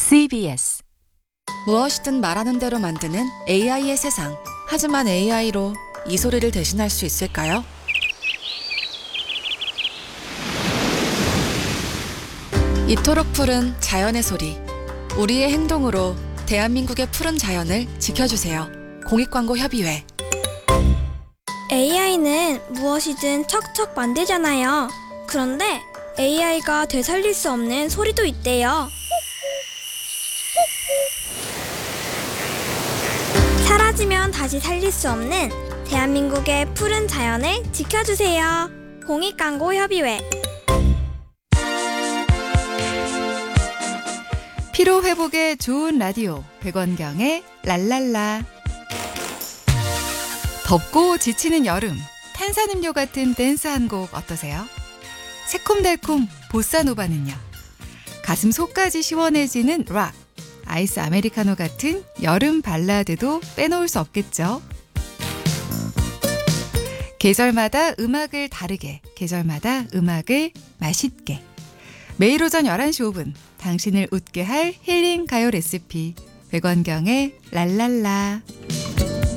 CBS 무엇이든 말하는 대로 만드는 AI의 세상. 하지만 AI로 이 소리를 대신할 수 있을까요? 이토록 푸른 자연의 소리. 우리의 행동으로 대한민국의 푸른 자연을 지켜주세요. 공익광고협의회. AI는 무엇이든 척척 만들잖아요. 그런데 AI가 되살릴 수 없는 소리도 있대요. 사라지면 다시 살릴 수 없는 대한민국의 푸른 자연을 지켜주세요. 공익광고협의회. 피로 회복에 좋은 라디오 백원경의 랄랄라. 덥고 지치는 여름, 탄산음료 같은 댄스 한 곡 어떠세요? 새콤달콤 보사노바는요? 가슴 속까지 시원해지는 락, 아이스 아메리카노 같은 여름 발라드도 빼놓을 수 없겠죠. 계절마다 음악을 다르게, 계절마다 음악을 맛있게. 매일 오전 11시 5분 당신을 웃게 할 힐링 가요 레시피 백원경의 랄랄라.